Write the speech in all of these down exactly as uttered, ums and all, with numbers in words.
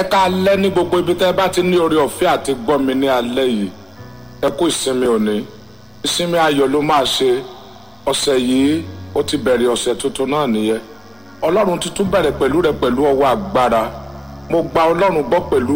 ẹ ká alẹ́ ní gbogbo ibi tẹ́ ẹ bá ti ní oore ọ̀fẹ́ àti gbọ́ mi ní alẹ́ yìí. Ẹ kú ìsinmi òní. Ìsinmi ayọ̀ ló máa ṣe. Ọ̀sẹ̀ yìí ó ti bẹ̀rẹ̀ ọ̀sẹ̀ tuntun náà nìyẹn. Ọlọ́run tuntun bẹ̀rẹ̀ pẹ̀lú rẹ pẹ̀lú ọwọ́ agbára. Mo gba Ọlọ́run gbọ́ pẹ̀lú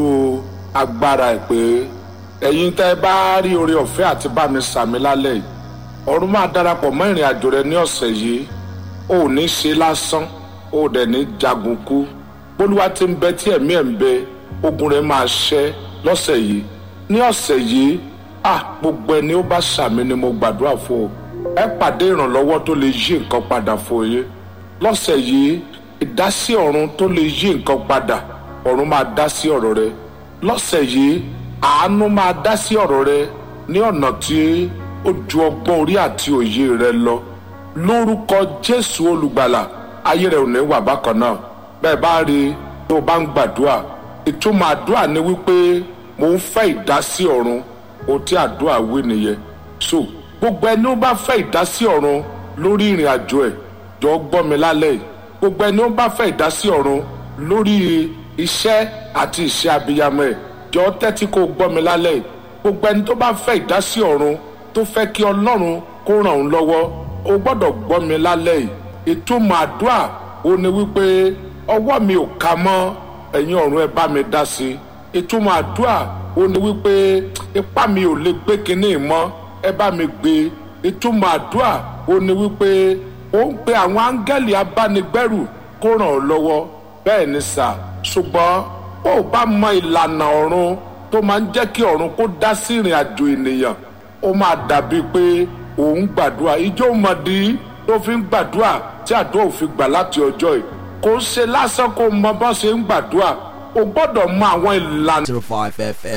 agbára ẹ̀ pé ẹ̀yin tẹ́ ẹ bá rí oore ọ̀fẹ́ àti bá mi sàmì lálẹ́ yìí. Ọ̀run máa darapọ̀ mọ́ ìrìn àjò rẹ ní ọ̀sẹ̀ yìí. O ò ní ṣe lásán, o ò dẹ̀ ní jagun kú. Bólúwa ti ń bẹ tí ẹ̀mí ẹ̀ ń bẹ, ogun rẹ̀ máa ṣẹ́ lọ́sẹ̀ yìí. Ní ọ̀sẹ̀ yìí, ah gbogbo ẹni ó bá sàmì ni mo gbàdúrà fún o. Ẹ pàdé ìrànlọ́wọ́ tó lè yí nǹkan padà fún yín. Lọ́sẹ̀ yìí, ìdásí ọ̀run tó lè yí nǹkan padà, ọ̀run máa dá sí ọ̀rọ̀ rẹ. Lọ́sẹ̀ yìí, àánú máa dá sí ọ̀rọ̀ rẹ ní ọ̀nà tí ó ju ọgbọ́n orí àti òye rẹ lọ. Lórúkọ Jésù olùgbàlà, ayé rẹ ò ní wà bákan náà. Bẹ́ẹ̀ bá rí i tó bá ń gbàdúrà, ìtumọ̀ àdúrà ni wípé mo ń fẹ́ ìdásí ọ̀run, ohun tí àdúrà wí nìyẹn. So gbogbo ẹni ó bá fẹ́ ìdásí ọ̀run lórí ìrìn àjò ẹ̀, jọ gbọ́ mi lálẹ́ yìí. Gbogbo ẹni ó bá fẹ́ ìdásí ọ̀run lórí iṣẹ́ àti ìṣe abiyamọ ẹ̀, jọ tẹ́tí kó gbọ́ mi lálẹ́ yìí. Gbogbo ẹni tó bá fẹ́ ìdásí ọ̀run tó fẹ́ kí Ọlọ́run kó ràn òun lọ́wọ́, o gbọ́dọ̀ gbọ́ mi lálẹ́ yìí. Ìtumọ̀ àdúrà ó ní wípé ọwọ́ mi ò ká mọ́, ẹ̀yin ọ̀run ẹ bá mi dá sí. Ìtumọ̀ àdúrà ó ní wípé ipá mi ò lè gbé kinní mọ́, ẹ bá mi gbé. Ìtumọ̀ àdúrà ó ní wípé ó ń pe àwọn áńgẹ́lì abánigbẹ́rù kó ràn ọ́ lọ́wọ́. Bẹ́ẹ̀ ni sà, ṣùgbọ́n ó bá mọ ìlànà ọ̀run tó máa ń jẹ́ kí ọ̀run kó dá sí ìrìn àjò ènìyàn, ó máa dàbí pé òun gbàdúrà. Ìjọ mọ̀dí tó fi ń gbàdúrà tí àdúrà ò fi gbà láti ọjọ́ yìí. Kò ń ṣe lásán kó mọ bó ṣe ń gbàdúrà, o gbọ́dọ̀ mọ àwọn ìlànà. zero five F M